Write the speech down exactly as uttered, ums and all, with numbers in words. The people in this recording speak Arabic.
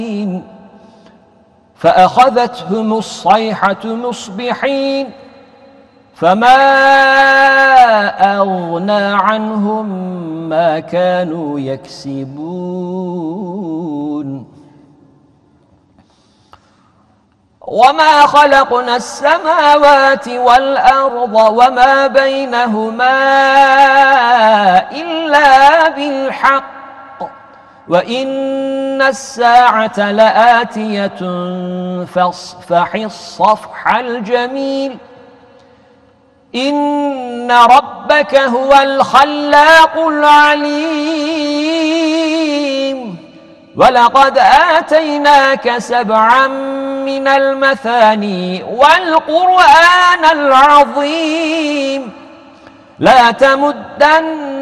فأخذتهم الصيحة مصبحين فما أغنى عنهم ما كانوا يكسبون وما خلقنا السماوات والأرض وما بينهما إلا بالحق وإن الساعة لآتية فاصفح الصفح الجميل إن ربك هو الخلاق العليم ولقد آتيناك سبعا من المثاني والقرآن العظيم لا تمدن